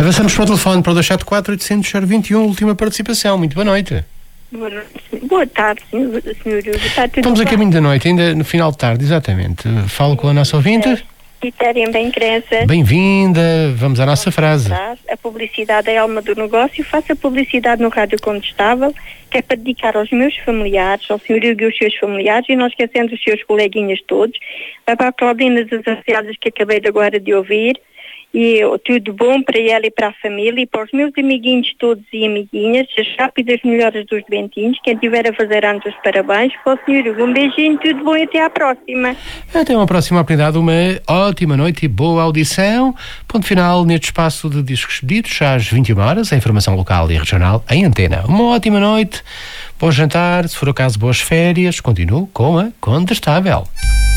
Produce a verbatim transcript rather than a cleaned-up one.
Avançamos para o telefone para o dois sete quatro, oito zero zero, dois um, última participação. Muito boa noite. Boa, boa tarde, senhor, senhor Hugo. Está tudo Estamos bem? a caminho da noite, ainda no final de tarde, exatamente. Falo com a nossa ouvinte. Quitéria bem crença. Bem-vinda, vamos à nossa frase. A publicidade é a alma do negócio. Faça publicidade no Rádio Condestável, que é para dedicar aos meus familiares, ao senhor Hugo e aos seus familiares, e não esquecendo os seus coleguinhas todos. Vai para a Claudina das Associadas, que acabei de agora de ouvir. E eu, tudo bom para ela e para a família e para os meus amiguinhos todos e amiguinhas, as rápidas melhoras dos doentinhos, quem tiver a fazer anos os parabéns, para o senhor Hugo, um beijinho, tudo bom e até à próxima. Até uma próxima oportunidade, uma ótima noite e boa audição. Ponto final neste espaço de discos pedidos, às vinte e uma horas, a informação local e regional em antena. Uma ótima noite, bom jantar, se for o caso, boas férias, continuo com a Condestável.